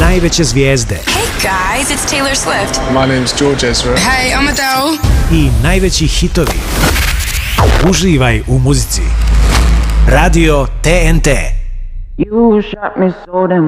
najveće zvijezde. Hey guys, it's Taylor Swift. My name's George Ezra. Hey, I'm Adele. I najveći hitovi. Uživaj u muzici. Radio TNT. You shot me so damn